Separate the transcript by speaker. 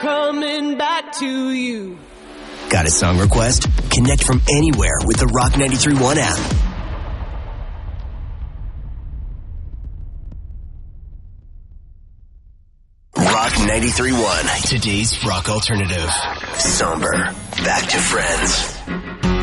Speaker 1: coming back to you.
Speaker 2: Got a song request? Connect from anywhere with the Rock 93.1 app. Rock 93.1, today's rock alternative. Somber, back to friends.